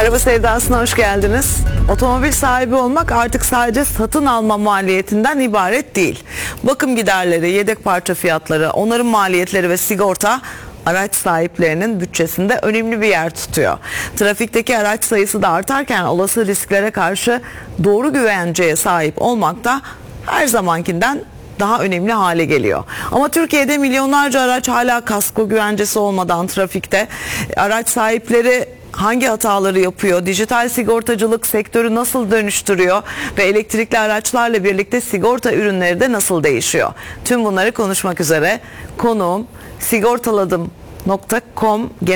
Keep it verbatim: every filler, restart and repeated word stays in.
Araba sevdasına hoş geldiniz. Otomobil sahibi olmak artık sadece satın alma maliyetinden ibaret değil. Bakım giderleri, yedek parça fiyatları, onarım maliyetleri ve sigorta araç sahiplerinin bütçesinde önemli bir yer tutuyor. Trafikteki araç sayısı da artarken olası risklere karşı doğru güvenceye sahip olmak da her zamankinden daha önemli hale geliyor. Ama Türkiye'de milyonlarca araç hala kasko güvencesi olmadan trafikte. Araç sahipleri hangi hataları yapıyor? Dijital sigortacılık sektörü nasıl dönüştürüyor? Ve elektrikli araçlarla birlikte sigorta ürünleri de nasıl değişiyor? Tüm bunları konuşmak üzere konuğum sigortaladım nokta com